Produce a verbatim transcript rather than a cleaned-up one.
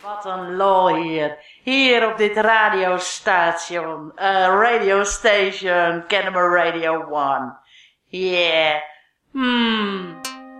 Wat een lol hier. Hier op dit radiostation. Uh, radio station, Kennemer Radio one. Yeah. Hmm.